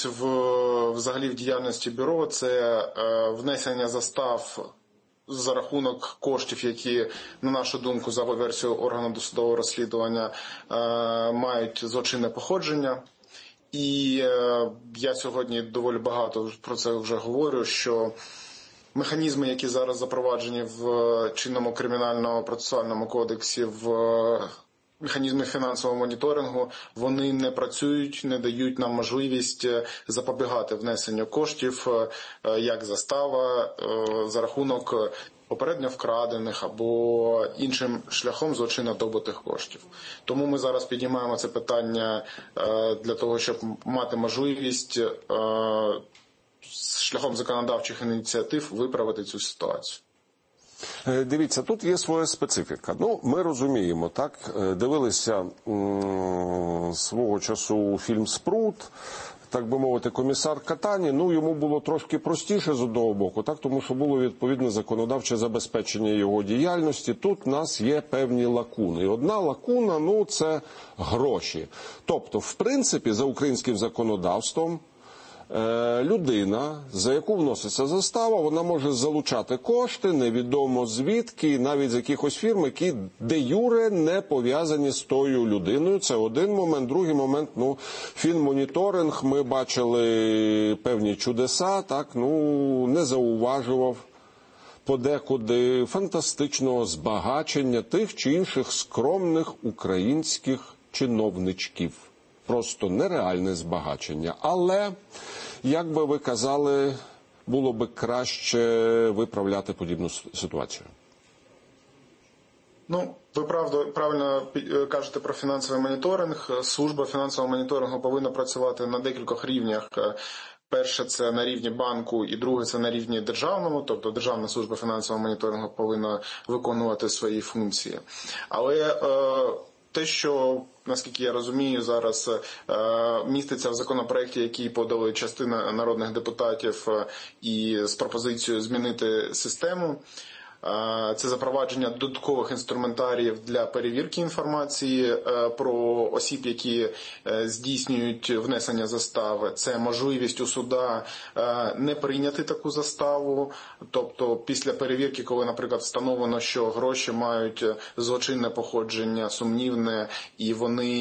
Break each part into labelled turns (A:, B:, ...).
A: взагалі в діяльності бюро – це внесення застав за рахунок коштів, які, на нашу думку, за версією органу досудового розслідування, мають злочинне походження. І я сьогодні доволі багато про це вже говорю, що механізми, які зараз запроваджені в чинному кримінальному процесуальному кодексі, в механізми фінансового моніторингу, вони не працюють, не дають нам можливість запобігати внесенню коштів, як застава, за рахунок попередньо вкрадених або іншим шляхом злочинно добутих коштів. Тому ми зараз піднімаємо це питання для того, щоб мати можливість шляхом законодавчих ініціатив виправити цю ситуацію.
B: Дивіться, тут є своя специфіка. Ми розуміємо, так, дивилися свого часу фільм «Спрут», так би мовити, комісар Катані, йому було трошки простіше з одного боку, так, тому що було відповідне законодавче забезпечення його діяльності. Тут в нас є певні лакуни. І одна лакуна, це гроші. Тобто, в принципі, за українським законодавством, людина, за яку вноситься застава, вона може залучати кошти, невідомо звідки, навіть з якихось фірм, які де-юре не пов'язані з тою людиною. Це один момент. Другий момент, фінмоніторинг, ми бачили певні чудеса, так, не зауважував подекуди фантастичного збагачення тих чи інших скромних українських чиновничків. Просто нереальне збагачення. Але, як би ви казали, було би краще виправляти подібну ситуацію?
A: Ви правильно кажете про фінансовий моніторинг. Служба фінансового моніторингу повинна працювати на декількох рівнях. Перше – це на рівні банку, і друге – це на рівні державному, тобто Державна служба фінансового моніторингу повинна виконувати свої функції. Але те, що, наскільки я розумію, зараз міститься в законопроекті, який подали частина народних депутатів, і з пропозицією змінити систему, це запровадження додаткових інструментаріїв для перевірки інформації про осіб, які здійснюють внесення застави. Це можливість у суда не прийняти таку заставу, тобто після перевірки, коли, наприклад, встановлено, що гроші мають злочинне походження, сумнівне, і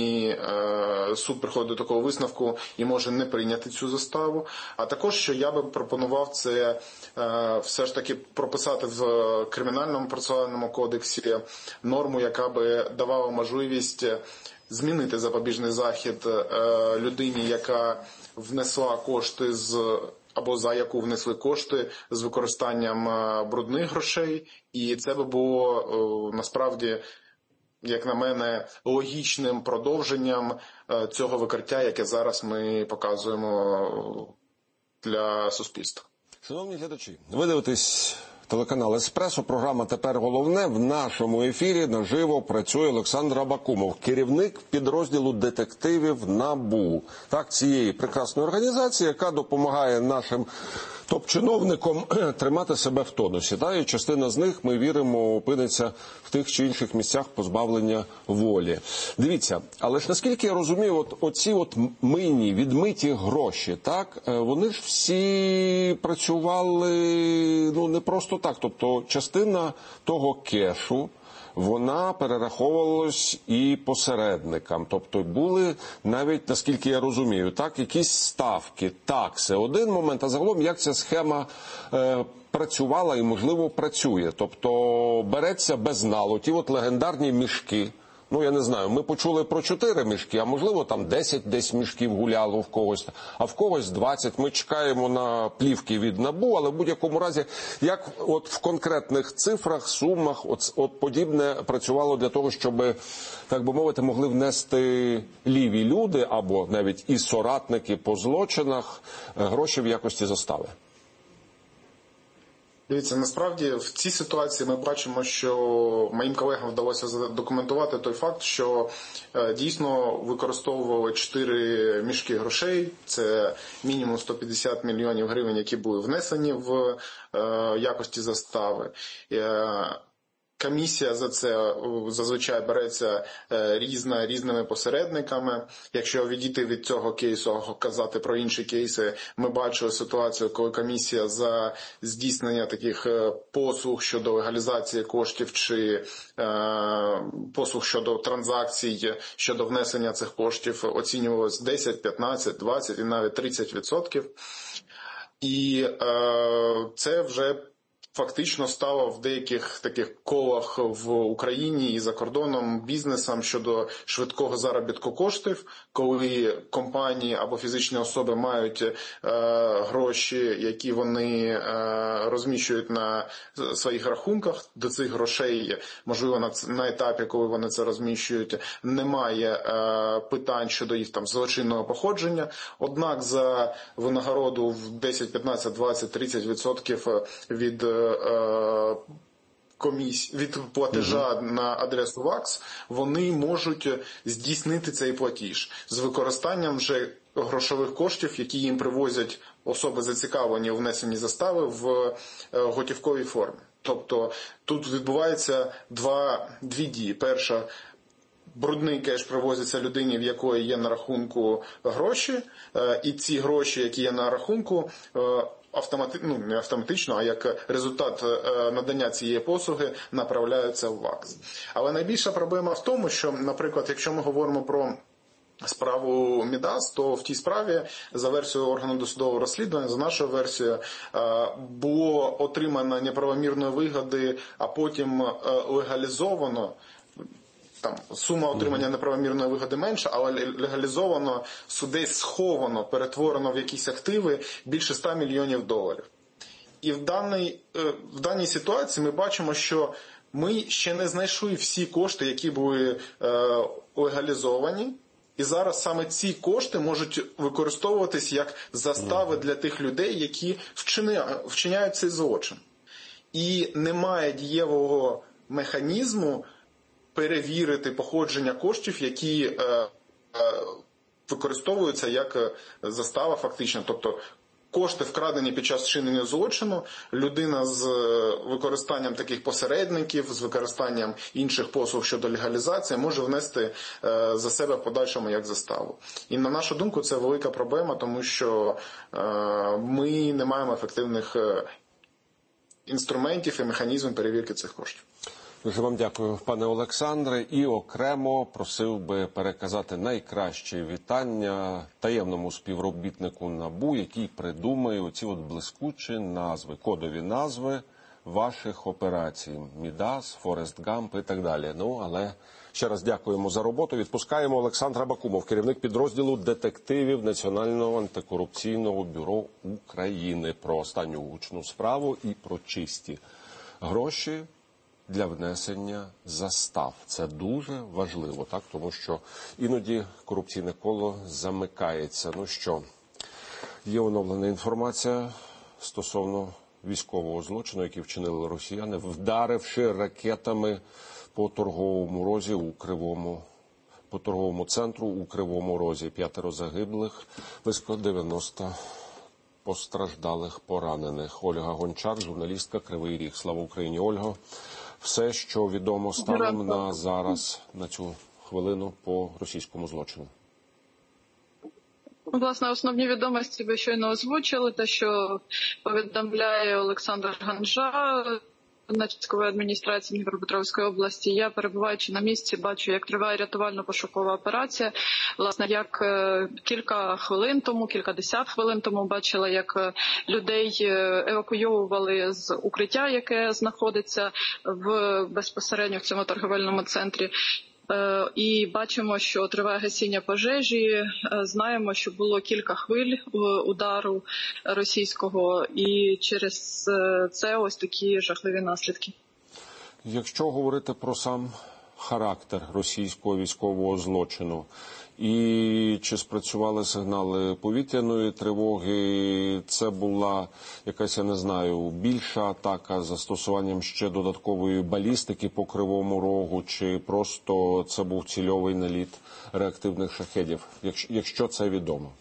A: суд приходить до такого висновку і може не прийняти цю заставу. А також, що я би пропонував, це все ж таки прописати в Кримінальному процесуальному кодексі норму, яка би давала можливість змінити запобіжний захід людині, яка внесла кошти або за яку внесли кошти з використанням брудних грошей. І це би було насправді, як на мене, логічним продовженням цього викриття, яке зараз ми показуємо для суспільства.
B: Шановні глядачі, ви дивитесь телеканал «Еспресо», програма «Тепер головне». В нашому ефірі наживо працює Олександр Абакумов, керівник підрозділу детективів НАБУ. Так, цієї прекрасної організації, яка допомагає нашим топ-чиновникам тримати себе в тонусі. І частина з них, ми віримо, опиниться в тих чи інших місцях позбавлення волі. Дивіться, але ж наскільки я розумію, оці мийні, відмиті гроші, так, вони ж всі працювали, не просто так. Тобто частина того кешу, вона перераховувалась і посередникам. Тобто були навіть, наскільки я розумію, так, якісь ставки, такси. Один момент, а загалом як ця схема працювала і, можливо, працює. Тобто береться безнало, ті легендарні мішки. Я не знаю, ми почули про 4 мішки, а можливо там 10 десь мішків гуляло в когось, а в когось 20. Ми чекаємо на плівки від НАБУ, але в будь-якому разі, як в конкретних цифрах, сумах, подібне працювало для того, щоб, так би мовити, могли внести ліві люди або навіть і соратники по злочинах гроші в якості застави?
A: Дивіться, насправді в цій ситуації ми бачимо, що моїм колегам вдалося задокументувати той факт, що дійсно використовували 4 мішки грошей, це мінімум 150 мільйонів гривень, які були внесені в якості застави. Комісія за це зазвичай береться різними посередниками. Якщо відійти від цього кейсу, казати про інші кейси, ми бачили ситуацію, коли комісія за здійснення таких послуг щодо легалізації коштів чи послуг щодо транзакцій, щодо внесення цих коштів оцінювалось 10, 15, 20 і навіть 30%. І це вже фактично стало в деяких таких колах в Україні і за кордоном бізнесом щодо швидкого заробітку коштів, коли компанії або фізичні особи мають гроші, які вони розміщують на своїх рахунках. До цих грошей, можливо, на етапі, коли вони це розміщують, немає питань щодо їх там злочинного походження. Однак за винагороду в 10, 15, 20, 30% від від платежа на адресу ВАКС, вони можуть здійснити цей платіж з використанням вже грошових коштів, які їм привозять особи зацікавлені у внесенні застави в готівковій формі. Тобто тут відбувається дві дії. Перша, брудний кеш привозиться людині, в якої є на рахунку гроші, і ці гроші, які є на рахунку, не автоматично, а як результат надання цієї послуги направляються в ВАКС. Але найбільша проблема в тому, що, наприклад, якщо ми говоримо про справу Мідас, то в тій справі, за версією органу досудового розслідування, за нашою версією, було отримано неправомірної вигоди, а потім легалізовано. Там сума отримання неправомірної вигоди менша, але легалізовано, десь сховано, перетворено в якісь активи більше 100 мільйонів доларів. І в даній ситуації ми бачимо, що ми ще не знайшли всі кошти, які були легалізовані. І зараз саме ці кошти можуть використовуватись як застави для тих людей, які вчиняють цей злочин. І немає дієвого механізму перевірити походження коштів, які використовуються як застава фактично. Тобто кошти вкрадені під час вчинення злочину, людина з використанням таких посередників, з використанням інших послуг щодо легалізації може внести за себе в подальшому як заставу. І на нашу думку це велика проблема, тому що ми не маємо ефективних інструментів і механізмів перевірки цих коштів.
B: Дуже вам дякую, пане Олександре. І окремо просив би переказати найкращі вітання таємному співробітнику НАБУ, який придумає оці от блискучі назви, кодові назви ваших операцій. Мідас, Форест Гамп і так далі. Але ще раз дякуємо за роботу. Відпускаємо Олександр Абакумов, керівник підрозділу детективів Національного антикорупційного бюро України, про останню гучну справу і про чисті гроші для внесення застав. Це дуже важливо, так? Тому що іноді корупційне коло замикається. Є оновлена інформація стосовно військового злочину, який вчинили росіяни, вдаривши ракетами по торговому центру у Кривому Розі. 5 загиблих, близько 90 постраждалих, поранених. Ольга Гончар, журналістка, Кривий Ріг. Слава Україні, Ольго. Все, що відомо станом на зараз, на цю хвилину, по російському злочину.
C: Власне, основні відомості ви щойно озвучили. Те, що повідомляє Олександр Ганжа, Начальникової адміністрації Дніпропетровської області. Я, перебуваючи на місці, бачу, як триває рятувально-пошукова операція. Власне, як кількадесят хвилин тому бачила, як людей евакуйовували з укриття, яке знаходиться безпосередньо в цьому торговельному центрі. І бачимо, що триває гасіння пожежі. Знаємо, що було кілька хвиль удару російського, і через це ось такі жахливі наслідки.
B: Якщо говорити про сам характер російського військового злочину, і чи спрацювали сигнали повітряної тривоги, це була якась, я не знаю, більша атака з застосуванням ще додаткової балістики по Кривому Рогу, чи просто це був цільовий наліт реактивних шахедів, якщо це відомо?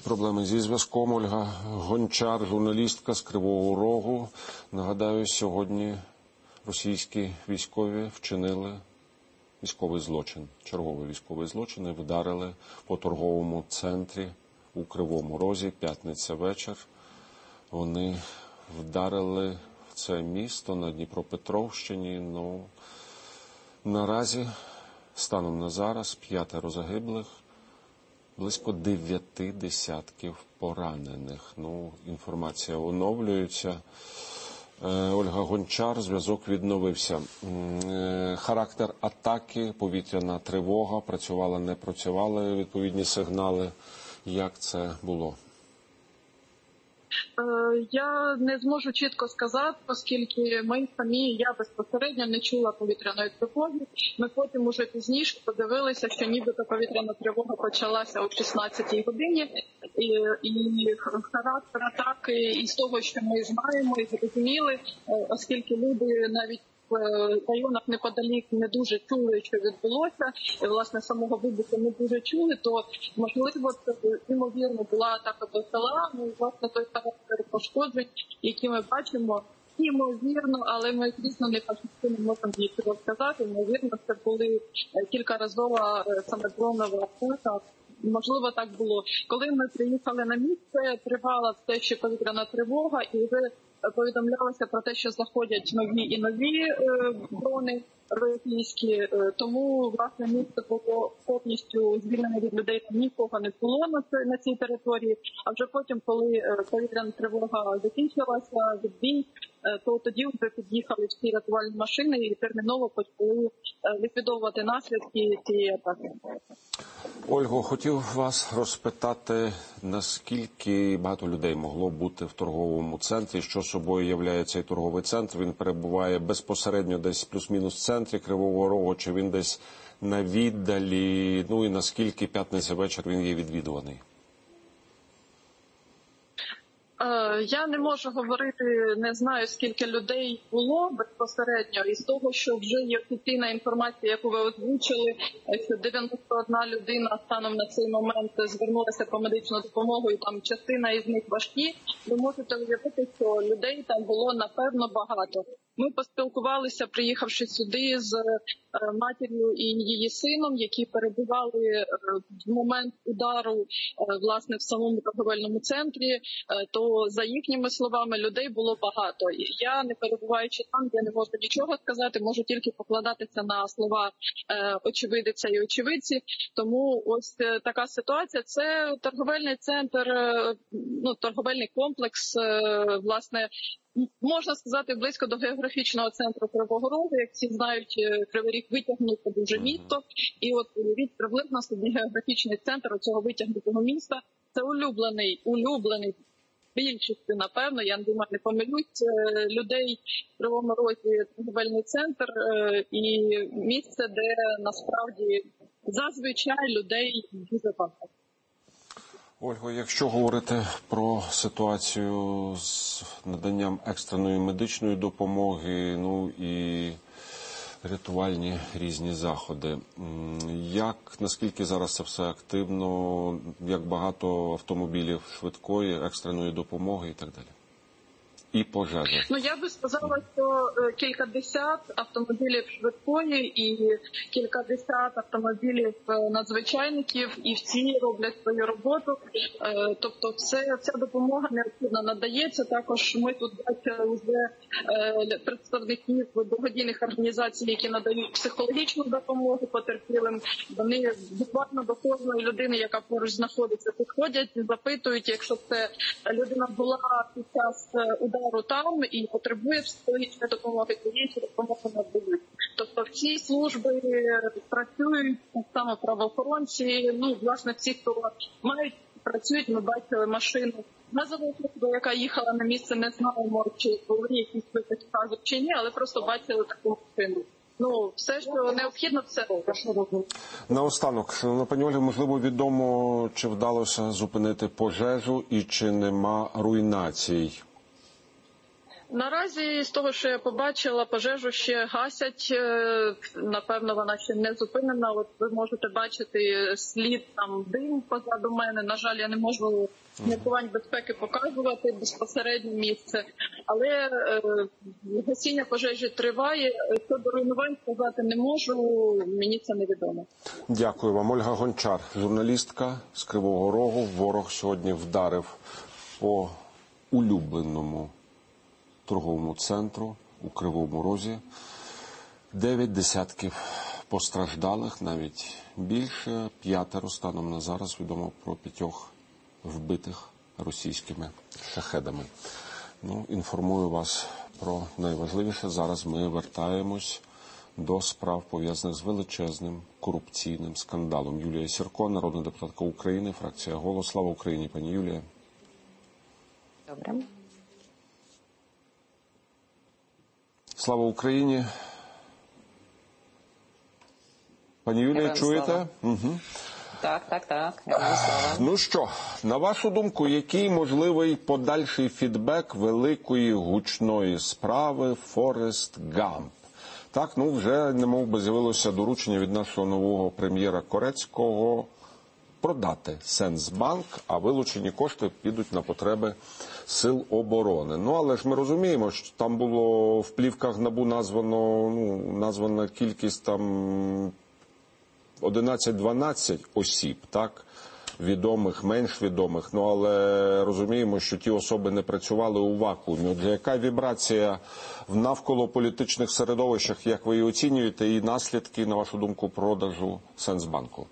B: проблеми зі зв'язком. Ольга Гончар, журналістка з Кривого Рогу. Нагадаю, сьогодні російські військові вчинили військовий злочин, черговий військовий злочин, і вдарили по торговому центрі у Кривому Розі, п'ятниця вечір. Вони вдарили в це місто на Дніпропетровщині. Наразі, станом на зараз, 5 загиблих, близько 9 десятків поранених. Інформація оновлюється. Ольга Гончар, зв'язок відновився. Характер атаки, повітряна тривога, працювала, не працювали відповідні сигнали. Як це було?
C: Я не зможу чітко сказати, оскільки ми самі, я безпосередньо не чула повітряної тривоги. Ми потім уже пізніше подивилися, що нібито повітряна тривога почалася о 16-й годині. І характер атаки із того, що ми знаємо і зрозуміли, оскільки люди навіть в районах неподалік не дуже чули, що відбулося, і, власне, самого вибуху не дуже чули, то, можливо, це, ймовірно, була атака до села, власне, той характер пошкоджень, які ми бачимо, ймовірно, але ми, звісно, не можемо нічого сказати, ймовірно, це були кількаразова саме дронова атака. Можливо, так було. Коли ми приїхали на місце, тривала все ще повітряна тривога, і вже повідомлялося про те, що заходять нові і нові дрони російські, тому, власне, місце було повністю звільнене від людей, там нікого не було на цій території, а вже потім, коли повітряна тривога закінчилася, відбій, то тоді вже під'їхали всі рятувальні машини і терміново почали ліквідовувати наслідки цієї атаки.
B: Ольго, хотів вас розпитати, наскільки багато людей могло бути в торговому центрі, що собою являє цей торговий центр? Він перебуває безпосередньо десь плюс-мінус в центрі Кривого Рогу, чи він десь на віддалі, і наскільки п'ятниця вечір він є відвідуваний?
C: Я не можу говорити, не знаю, скільки людей було безпосередньо. Із того, що вже є офіційна інформація, яку ви озвучили, що 91 людина станом на цей момент звернулася по медичну допомогу, і там частина із них важкі, ви можете уявити, що людей там було, напевно, багато. Ми поспілкувалися, приїхавши сюди, з матір'ю і її сином, які перебували в момент удару, власне, в самому торговельному центрі, то, за їхніми словами, людей було багато. Я, не перебуваючи там, я не можу нічого сказати, можу тільки покладатися на слова очевидиця і очевидці. Тому ось така ситуація. Це торговельний центр, торговельний комплекс, власне, можна сказати, близько до географічного центру Кривого Рогу. Як всі знають, Кривий Ріг витягнуто дуже місто. І от уявіть, приблизно собі географічний центр цього витягнутого міста. Це улюблений більшості, напевно, я думаю, не помилюсь, людей в Кривому Розі торговельний центр і місце, де насправді зазвичай людей дуже багато.
B: Ольго, якщо говорити про ситуацію з наданням екстреної медичної допомоги, і рятувальні різні заходи, наскільки зараз це все активно, як багато автомобілів швидкої, екстреної допомоги і так далі? І пожежі.
C: Я би сказала, що кількадесят автомобілів швидкої і кількадесят автомобілів надзвичайників, і всі роблять свою роботу. Тобто ця допомога необхідно надається. Також ми тут бачили вже представників благодійних організацій, які надають психологічну допомогу потерпілим. Вони буквально до кожної людини, яка поруч знаходиться, підходять, запитують, якщо це людина була під час удару там і потребує психологічної допомоги, то їй цю допомогу надають. Тобто всі служби працюють, так само правоохоронці, власне, всі, хто працюють, ми бачили машину газову службу, яка їхала на місце, не знаємо, чи були якісь випадки газу чи ні, але просто бачили таку машину. Все, що необхідно, все робимо.
B: Наостанок, шановна пані Ольга, можливо, відомо, чи вдалося зупинити пожежу і чи нема руйнацій?
C: Наразі, з того, що я побачила, пожежу ще гасять. Напевно, вона ще не зупинена. От ви можете бачити слід, там дим позаду мене. На жаль, я не можу міркувань безпеки показувати безпосередньо місце. Але гасіння пожежі триває. Щодо руйнувань сказати не можу, мені це невідомо.
B: Дякую вам. Ольга Гончар, журналістка з Кривого Рогу. Ворог сьогодні вдарив по улюбленому торговому центру у Кривому Розі. 9 десятків постраждалих, навіть більше. 5 станом на зараз відомо про 5 вбитих російськими шахедами. Інформую вас про найважливіше. Зараз ми вертаємось до справ, пов'язаних з величезним корупційним скандалом. Юлія Сірко, народна депутатка України, фракція «Голос». Слава Україні, пані Юлія.
D: Добре.
B: Слава Україні. Пані Юлія, чуєте? Угу.
D: Так.
B: Ну що, на вашу думку, який можливий подальший фідбек великої гучної справи Форест Гамп? Так, вже немов би з'явилося доручення від нашого нового прем'єра Корецького продати Сенсбанк, а вилучені кошти підуть на потреби Сил оборони. Але ж ми розуміємо, що там було в плівках НАБУ названа кількість там 11-12 осіб, так? Відомих, менш відомих, але розуміємо, що ті особи не працювали у вакуумі. Яка вібрація в навколополітичних середовищах, як ви її оцінюєте, і наслідки, на вашу думку, продажу Сенсбанку?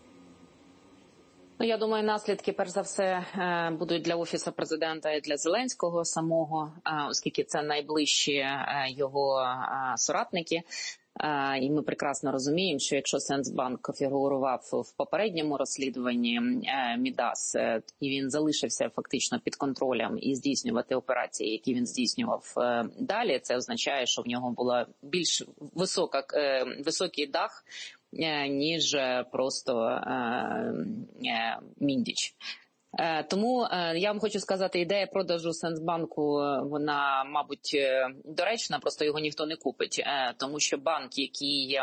D: Я думаю, наслідки, перш за все, будуть для Офісу президента і для Зеленського самого, оскільки це найближчі його соратники. І ми прекрасно розуміємо, що якщо Сенсбанк фігурував в попередньому розслідуванні Мідас, і він залишився фактично під контролем і здійснювати операції, які він здійснював далі, це означає, що в нього була більш високий дах, ніж просто Міндіч. Тому я вам хочу сказати, ідея продажу Сенсбанку, вона, мабуть, доречна, просто його ніхто не купить. Тому що банк, який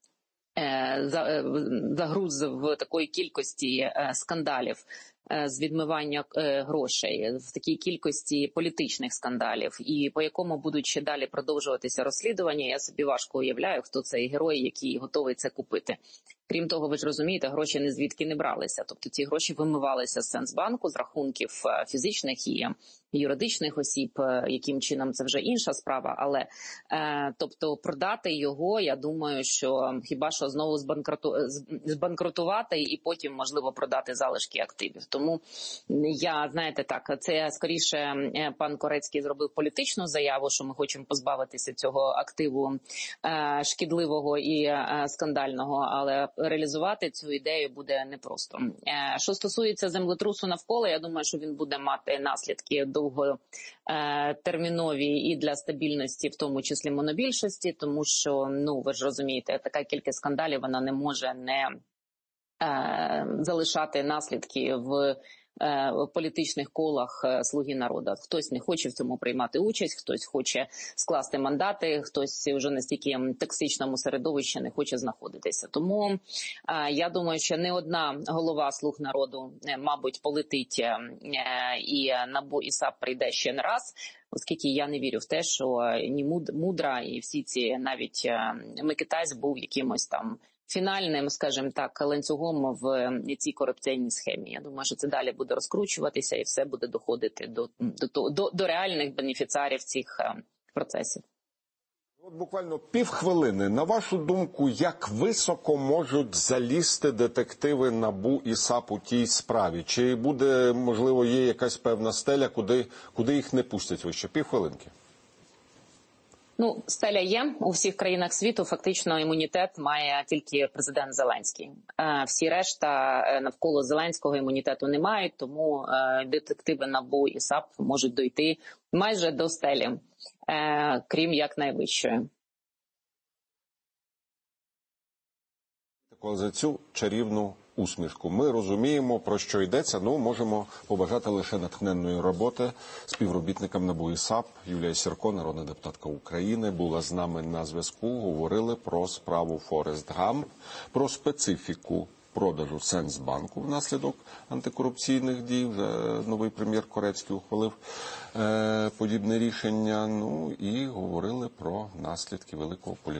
D: загруз в такої кількості скандалів з відмивання грошей, в такій кількості політичних скандалів, і по якому будуть ще далі продовжуватися розслідування, я собі важко уявляю, хто цей герой, який готовий це купити. Крім того, ви ж розумієте, гроші ні звідки не бралися. Тобто ці гроші вимивалися з Сенсбанку, з рахунків фізичних і юридичних осіб. Яким чином, це вже інша справа. Але, тобто, продати його, я думаю, що хіба що знову збанкрутувати і потім, можливо, продати залишки активів. Тому це скоріше пан Корецький зробив політичну заяву, що ми хочемо позбавитися цього активу шкідливого і скандального, але реалізувати цю ідею буде непросто. Що стосується землетрусу навколо, я думаю, що він буде мати наслідки довготермінові і для стабільності, в тому числі монобільшості, тому що, ви ж розумієте, така кількість скандалів, вона не може не залишати наслідки в політичних колах «Слуги народу». Хтось не хоче в цьому приймати участь, хтось хоче скласти мандати, хтось вже настільки токсичному середовищі не хоче знаходитися. Тому я думаю, що не одна голова «Слуг народу», мабуть, полетить і НАБУ, і САП прийде ще не раз, оскільки я не вірю в те, що ні Мудра і всі ці, навіть Микитась був якимось там фінальним, скажімо так, ланцюгом в цій корупційній схемі. Я думаю, що це далі буде розкручуватися і все буде доходити до реальних бенефіціарів цих процесів.
B: От буквально півхвилини. На вашу думку, як високо можуть залізти детективи НАБУ і САП у тій справі? Чи буде, можливо, є якась певна стеля, куди їх не пустять вище? Півхвилинки.
D: Стеля є. У всіх країнах світу фактично імунітет має тільки президент Зеленський. Всі решта навколо Зеленського імунітету не мають, тому детективи НАБУ і САП можуть дойти майже до стелі, крім як найвищої.
B: За цю чарівну усмішку. Ми розуміємо, про що йдеться, можемо побажати лише натхненної роботи співробітникам НАБУ і САП. Юлія Сірко, народна депутатка України, була з нами на зв'язку. Говорили про справу Форест Гамп, про специфіку продажу Сенсбанку внаслідок антикорупційних дій. Вже новий прем'єр Корецький ухвалив подібне рішення. І говорили про наслідки великого політичного